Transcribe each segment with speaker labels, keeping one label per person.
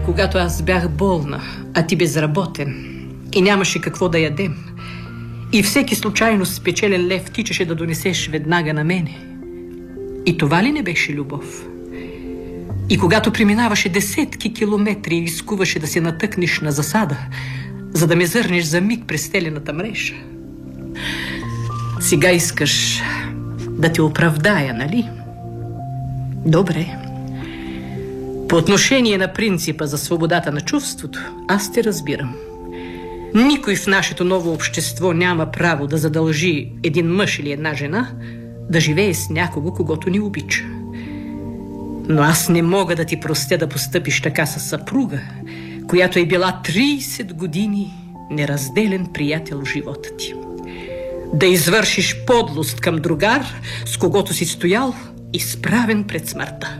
Speaker 1: Когато аз бях болна, а ти безработен и нямаше какво да ядем, и всеки случайно спечелен лев тичаше да донесеш веднага на мене. И това ли не беше любов? И когато преминаваше десетки километри и рискуваше да се натъкнеш на засада, за да ме зърнеш за миг през стелената мрежа. Сега искаш да те оправдая, нали? Добре. По отношение на принципа за свободата на чувството, аз те разбирам. Никой в нашето ново общество няма право да задължи един мъж или една жена да живее с някого, когото ни обича. Но аз не мога да ти простя да постъпиш така със съпруга, която е била 30 години неразделен приятел в живота ти. Да извършиш подлост към другар, с когото си стоял изправен пред смъртта.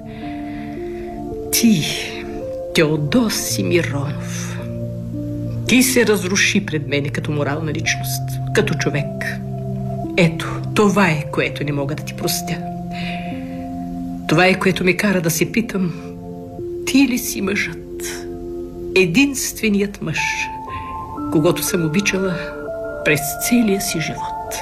Speaker 1: Ти, Теодосий Миронов, ти се разруши пред мене като морална личност, като човек. Ето, това е, което не мога да ти простя. Това е, което ме кара да се питам: ти ли си мъжът? Единственият мъж, когото съм обичала през целия си живот.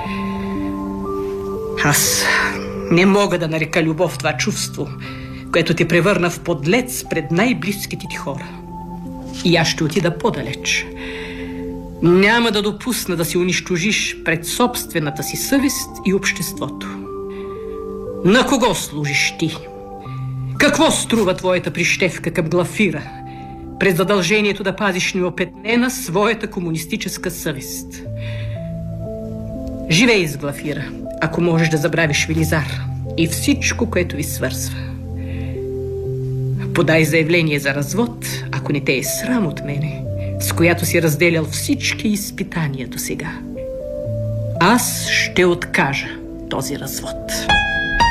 Speaker 1: Аз не мога да нарека любов това чувство, което те превърна в подлец пред най-близките ти хора. И аз ще отида по-далеч. Няма да допусна да се унищожиш пред собствената си съвест и обществото. На кого служиш ти? Какво струва твоята прищевка към Глафира през задължението да пазиш неопетнена своята комунистическа съвест? Живей с Глафира, ако можеш да забравиш Велизар и всичко, което ви свързва. Подай заявление за развод, ако не те е срам от мене, с която си разделял всички изпитания до сега. Аз ще откажа този развод.